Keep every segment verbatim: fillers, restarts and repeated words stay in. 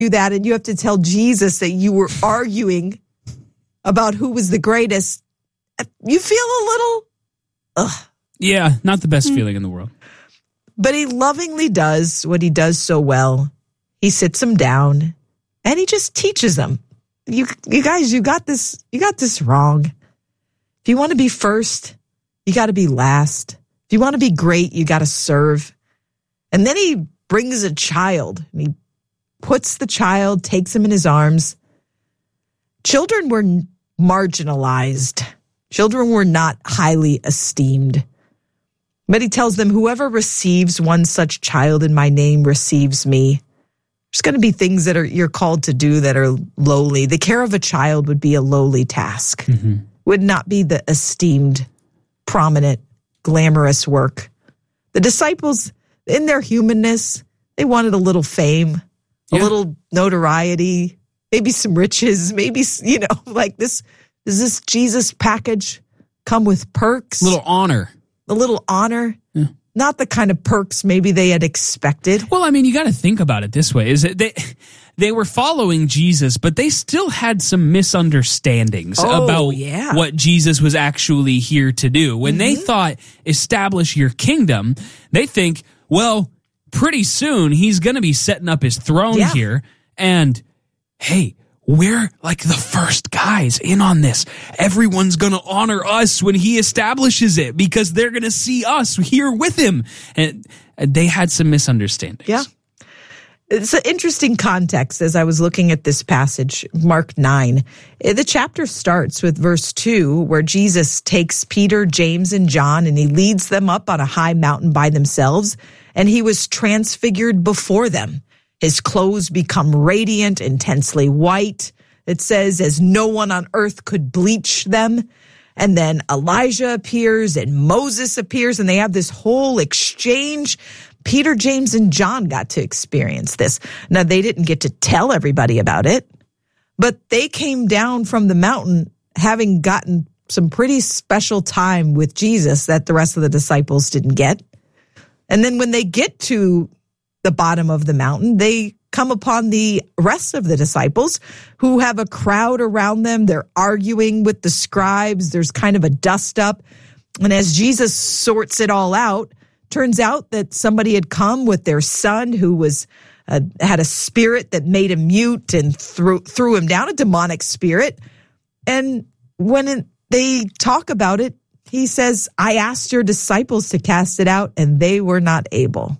do that and you have to tell Jesus that you were arguing about who was the greatest, you feel a little, ugh. Yeah, not the best mm. feeling in the world. But he lovingly does what he does so well. He sits them down and he just teaches them. You you guys, you got this, you got this wrong. If you want to be first, you got to be last. If you want to be great, you got to serve. And then he brings a child and he puts the child, takes him in his arms. Children were marginalized. Children were not highly esteemed. But he tells them, whoever receives one such child in my name receives me. There's going to be things that are you're called to do that are lowly. The care of a child would be a lowly task. Mm-hmm. Would not be the esteemed, prominent, glamorous work. The disciples, in their humanness, they wanted a little fame, a yeah. little notoriety, maybe some riches, maybe, you know, like this, does this Jesus package come with perks? A little honor. A little honor. Yeah. Not the kind of perks maybe they had expected. Well, I mean, you got to think about it this way. Is that they they were following Jesus, but they still had some misunderstandings oh, about yeah. what Jesus was actually here to do. When mm-hmm. they thought, establish your kingdom, they think, well, pretty soon he's going to be setting up his throne yeah. here. And, hey, we're like the first guys in on this. Everyone's going to honor us when he establishes it because they're going to see us here with him. And they had some misunderstandings. Yeah. It's an interesting context as I was looking at this passage, Mark nine. The chapter starts with verse two, where Jesus takes Peter, James, and John, and he leads them up on a high mountain by themselves, and he was transfigured before them. His clothes become radiant, intensely white. It says, as no one on earth could bleach them. And then Elijah appears and Moses appears, and they have this whole exchange. Peter, James, and John got to experience this. Now, they didn't get to tell everybody about it, but they came down from the mountain having gotten some pretty special time with Jesus that the rest of the disciples didn't get. And then when they get to the bottom of the mountain, they come upon the rest of the disciples who have a crowd around them. They're arguing with the scribes. There's kind of a dust up. And as Jesus sorts it all out, turns out that somebody had come with their son who was uh, had a spirit that made him mute and threw, threw him down, a demonic spirit. And when it, they talk about it, he says, I asked your disciples to cast it out and they were not able.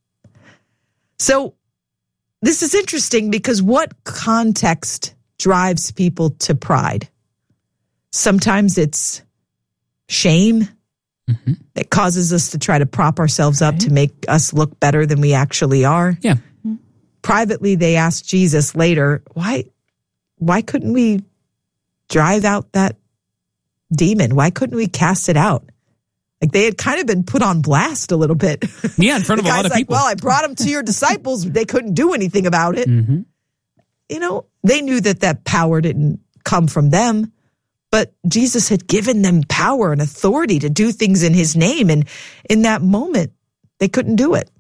So this is interesting because what context drives people to pride? Sometimes it's shame. Mm-hmm. It causes us to try to prop ourselves up right. to make us look better than we actually are. Yeah. Privately, they asked Jesus later, why, why couldn't we drive out that demon? Why couldn't we cast it out? Like they had kind of been put on blast a little bit. Yeah, in front of a lot of like, people. Well, I brought them to your disciples. They couldn't do anything about it. Mm-hmm. You know, they knew that that power didn't come from them, but Jesus had given them power and authority to do things in his name. And in that moment, they couldn't do it.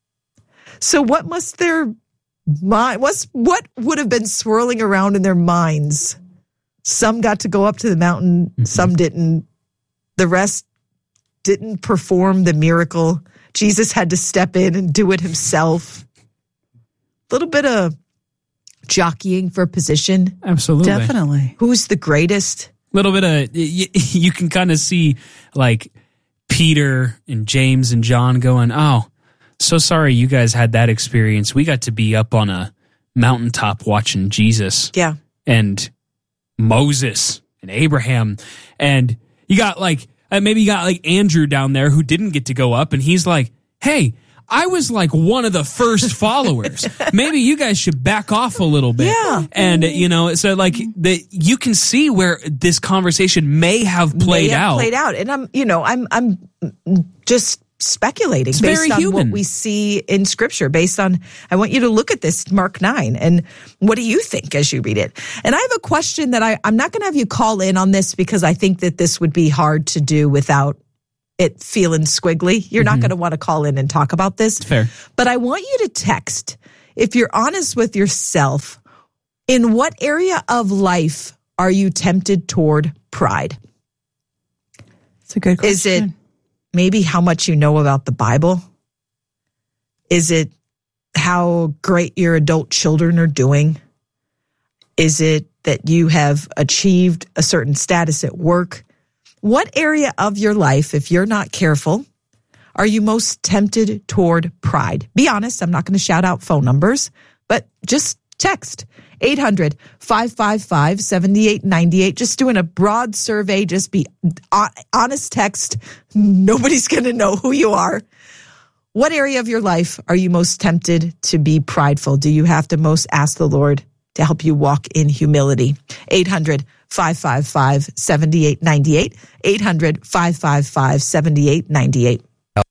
So what must their mind, what's, what would have been swirling around in their minds? Some got to go up to the mountain. Mm-hmm. Some didn't. The rest didn't perform the miracle. Jesus had to step in and do it himself. A little bit of jockeying for position. Absolutely. Definitely. Who's the greatest? A little bit of, you, you can kind of see like Peter and James and John going, oh, so sorry you guys had that experience. We got to be up on a mountaintop watching Jesus. Yeah. And Moses and Abraham. And you got like, Uh, maybe you got like Andrew down there who didn't get to go up, and he's like, hey, I was like one of the first followers. Maybe you guys should back off a little bit. Yeah. And, you know, so like the, you can see where this conversation may have played may have out. played out. And I'm, you know, I'm, I'm just speculating it's based very on human. what we see in scripture, based on, I want you to look at this, Mark nine, and what do you think as you read it? And I have a question that I, I'm not going to have you call in on this because I think that this would be hard to do without it feeling squiggly. You're mm-hmm. not going to want to call in and talk about this. Fair. But I want you to text if you're honest with yourself, in what area of life are you tempted toward pride? It's a good question. Is it maybe how much you know about the Bible? Is it how great your adult children are doing? Is it that you have achieved a certain status at work? What area of your life, if you're not careful, are you most tempted toward pride? Be honest. I'm not going to shout out phone numbers, but just text eight hundred, five five five, seven eight nine eight. Just doing a broad survey. Just be honest text. Nobody's going to know who you are. What area of your life are you most tempted to be prideful? Do you have to most ask the Lord to help you walk in humility? eight hundred, five five five, seven eight nine eight. eight hundred, five five five, seven eight nine eight.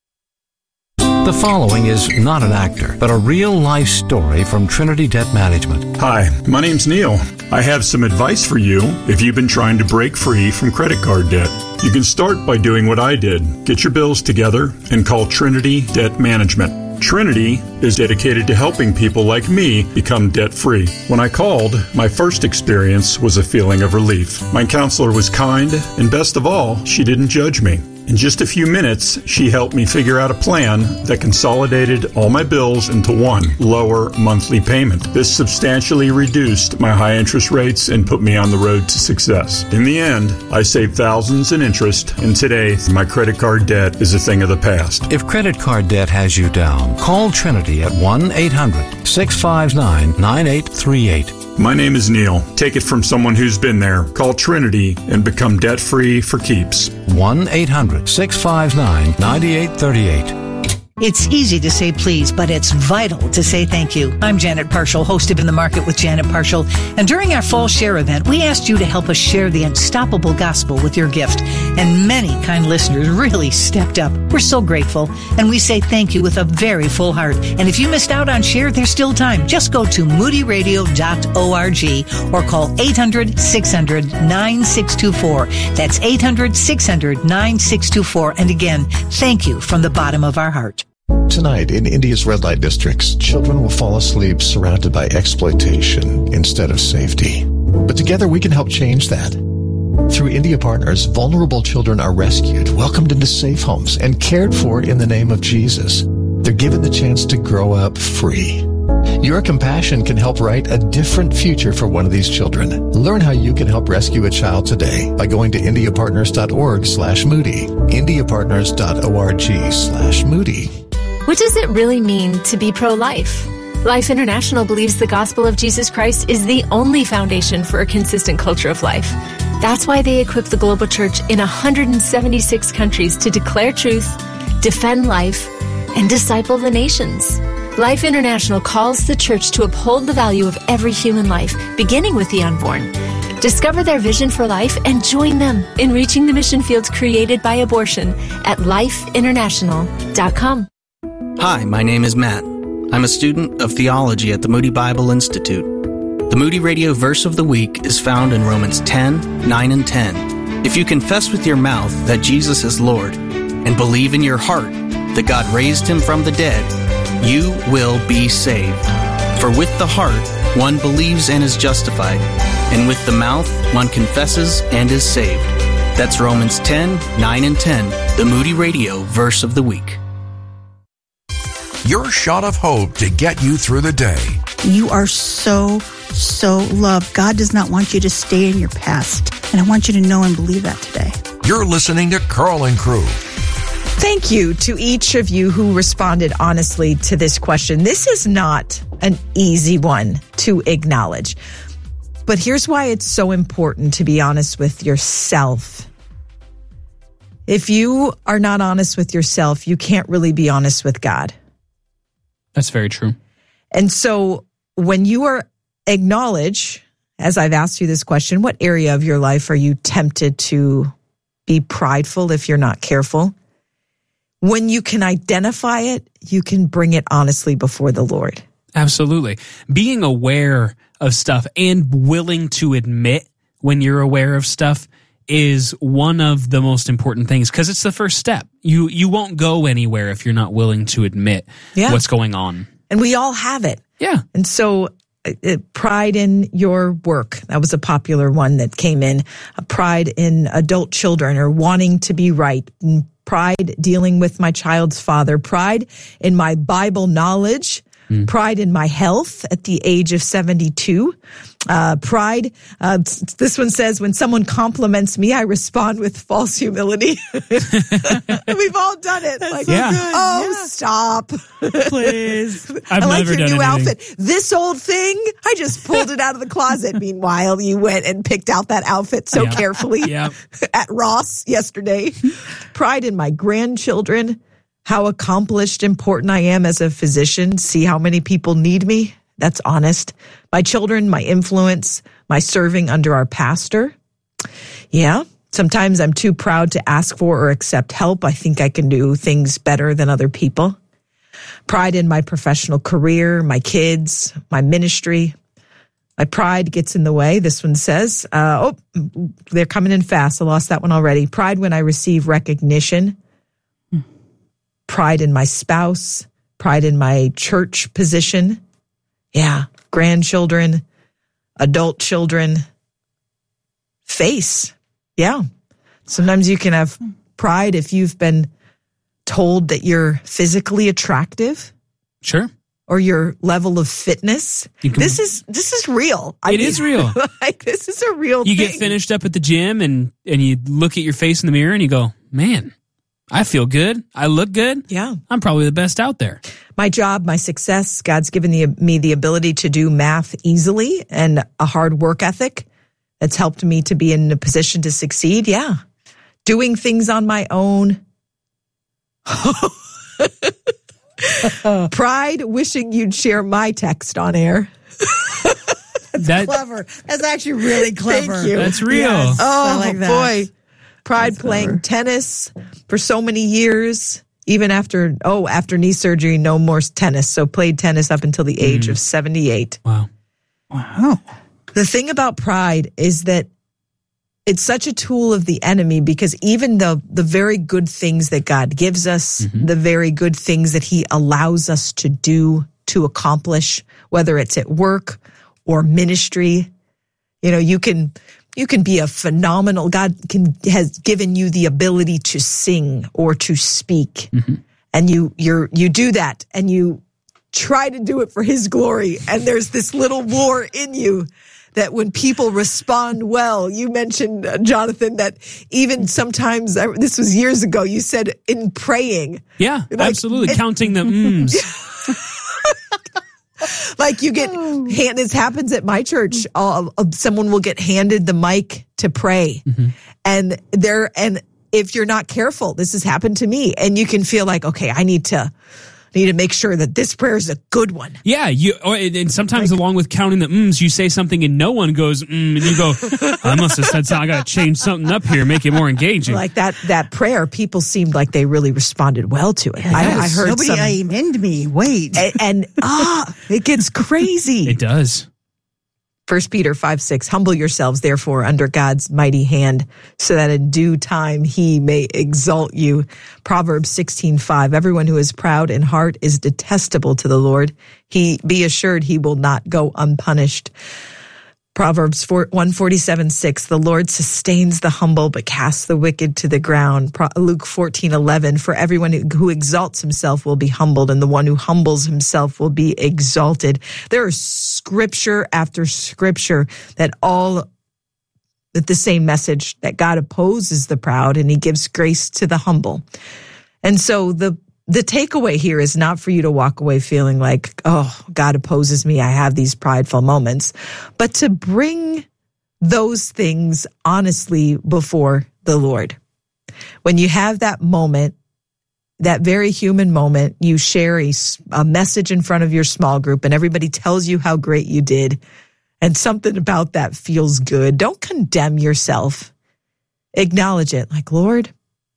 The following is not an actor, but a real-life story from Trinity Debt Management. Hi, my name's Neil. I have some advice for you if you've been trying to break free from credit card debt. You can start by doing what I did. Get your bills together and call Trinity Debt Management. Trinity is dedicated to helping people like me become debt-free. When I called, my first experience was a feeling of relief. My counselor was kind, and best of all, she didn't judge me. In just a few minutes, she helped me figure out a plan that consolidated all my bills into one lower monthly payment. This substantially reduced my high interest rates and put me on the road to success. In the end, I saved thousands in interest, and today, my credit card debt is a thing of the past. If credit card debt has you down, call Trinity at one eight hundred, six five nine, nine eight three eight. My name is Neil. Take it from someone who's been there. Call Trinity and become debt-free for keeps. one eight hundred, six five nine, nine eight three eight. It's easy to say please, but it's vital to say thank you. I'm Janet Parshall, host of In the Market with Janet Parshall. And during our fall share event, we asked you to help us share the unstoppable gospel with your gift. And many kind listeners really stepped up. We're so grateful. And we say thank you with a very full heart. And if you missed out on share, there's still time. Just go to moody radio dot org or call eight hundred, six hundred, nine six two four. That's eight hundred, six hundred, nine six two four. And again, thank you from the bottom of our heart. Tonight, in India's red light districts, children will fall asleep surrounded by exploitation instead of safety. But together we can help change that. Through India Partners, vulnerable children are rescued, welcomed into safe homes, and cared for in the name of Jesus. They're given the chance to grow up free. Your compassion can help write a different future for one of these children. Learn how you can help rescue a child today by going to indiapartners.org slash Moody. indiapartners.org slash Moody. What does it really mean to be pro-life? Life International believes the gospel of Jesus Christ is the only foundation for a consistent culture of life. That's why they equip the global church in one hundred seventy-six countries to declare truth, defend life, and disciple the nations. Life International calls the church to uphold the value of every human life, beginning with the unborn. Discover their vision for life and join them in reaching the mission fields created by abortion at life international dot com. Hi, my name is Matt. I'm a student of theology at the Moody Bible Institute. The Moody Radio Verse of the Week is found in Romans ten, nine, and ten. If you confess with your mouth that Jesus is Lord and believe in your heart that God raised him from the dead, you will be saved. For with the heart one believes and is justified, and with the mouth one confesses and is saved. That's Romans ten, nine, and ten, the Moody Radio Verse of the Week. Your shot of hope to get you through the day. You are so, so loved. God does not want you to stay in your past. And I want you to know and believe that today. You're listening to Carl and Crew. Thank you to each of you who responded honestly to this question. This is not an easy one to acknowledge. But here's why it's so important to be honest with yourself. If you are not honest with yourself, you can't really be honest with God. That's very true. And so when you are acknowledge, as I've asked you this question, what area of your life are you tempted to be prideful if you're not careful? When you can identify it, you can bring it honestly before the Lord. Absolutely. Being aware of stuff and willing to admit when you're aware of stuff is one of the most important things because it's the first step. You you won't go anywhere if you're not willing to admit yeah. what's going on. And we all have it. Yeah. And so uh, pride in your work. That was a popular one that came in. Uh, pride in adult children or wanting to be right. Pride dealing with my child's father. Pride in my Bible knowledge. Mm. Pride in my health at the age of seventy-two. Uh, pride, uh, this one says, when someone compliments me, I respond with false humility. We've all done it. Like, yeah. oh, yeah. stop. Please. I've I like never your done new anything. outfit. This old thing, I just pulled it out of the closet. Meanwhile, you went and picked out that outfit so Yeah. carefully Yeah. at Ross yesterday. Pride in my grandchildren. How accomplished, important I am as a physician. See how many people need me. That's honest. My children, my influence, my serving under our pastor. Yeah. Sometimes I'm too proud to ask for or accept help. I think I can do things better than other people. Pride in my professional career, my kids, my ministry. My pride gets in the way. This one says, uh, oh, they're coming in fast. I lost that one already. Pride when I receive recognition. Pride in my spouse, pride in my church position. Yeah. Grandchildren, adult children. Face. Yeah. Sometimes you can have pride if you've been told that you're physically attractive. Sure. Or your level of fitness. Can, this is this is real. I it mean, is real. Like, this is a real you thing. get finished up at the gym and, and you look at your face in the mirror and you go, man, I feel good. I look good. Yeah. I'm probably the best out there. My job, my success, God's given the, me the ability to do math easily and a hard work ethic that's helped me to be in a position to succeed. Yeah. Doing things on my own. Pride, wishing you'd share my text on air. That's that, clever. That's actually really clever. Thank you. That's real. Yes, Oh, I like that. boy. Pride That's playing clever. tennis for so many years, even after, oh, after knee surgery, no more tennis. So played tennis up until the age Mm. of seventy-eight. Wow. Wow. The thing about pride is that it's such a tool of the enemy because even the, the very good things that God gives us, Mm-hmm. the very good things that he allows us to do, to accomplish, whether it's at work or ministry, you know, you can... You can be a phenomenal, God can has given you the ability to sing or to speak. Mm-hmm. And you you're you do that and you try to do it for his glory. And there's this little war in you that when people respond well, you mentioned, uh, Jonathan, that even sometimes, uh, this was years ago, you said in praying. Yeah, like, absolutely. it, Counting the mms. Like you get hand, this happens at my church. Uh, uh, someone will get handed the mic to pray, mm-hmm. and there, and if you're not careful, this has happened to me, and you can feel like, okay, I need to, need to make sure that this prayer is a good one. Yeah, you or, and sometimes like, along with counting the mms, you say something and no one goes mm, and you go, I must have said something. I got to change something up here, make it more engaging. Like that that prayer, people seemed like they really responded well to it. Yeah, I, I heard nobody some, amened me. Wait, and, and ah, it gets crazy. It does. First Peter five six, humble yourselves, therefore, under God's mighty hand, so that in due time he may exalt you. Proverbs sixteen five, everyone who is proud in heart is detestable to the Lord. He be assured he will not go unpunished. Proverbs one forty-seven six, the Lord sustains the humble, but casts the wicked to the ground. Luke fourteen eleven, for everyone who exalts himself will be humbled, and the one who humbles himself will be exalted. There is scripture after scripture that all with the same message that God opposes the proud and he gives grace to the humble. And so the The takeaway here is not for you to walk away feeling like, oh, God opposes me. I have these prideful moments, but to bring those things honestly before the Lord. When you have that moment, that very human moment, you share a, a message in front of your small group and everybody tells you how great you did and something about that feels good. Don't condemn yourself. Acknowledge it like, Lord,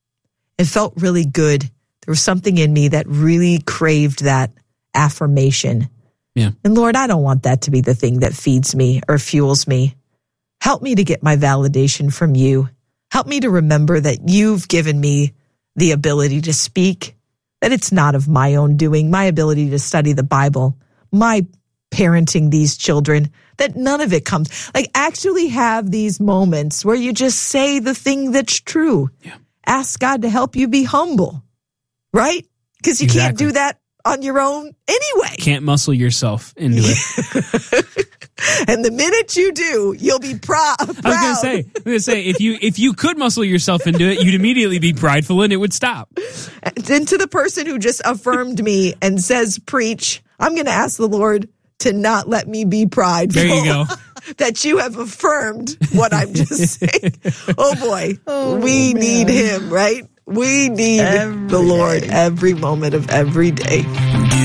it felt really good. There was something in me that really craved that affirmation. Yeah. And Lord, I don't want that to be the thing that feeds me or fuels me. Help me to get my validation from you. Help me to remember that you've given me the ability to speak, that it's not of my own doing, my ability to study the Bible, my parenting these children, that none of it comes. Like, actually have these moments where you just say the thing that's true. Yeah. Ask God to help you be humble, right? Because you exactly. can't do that on your own anyway. Can't muscle yourself into it. And the minute you do, you'll be proud. I was going to say, I was going to say, if you if you could muscle yourself into it, you'd immediately be prideful and it would stop. And to the person who just affirmed me and says, preach, I'm going to ask the Lord to not let me be prideful. There you go. That you have affirmed what I'm just saying. Oh boy, oh, we man. need him, right? We need Every the Lord day. every moment of every day.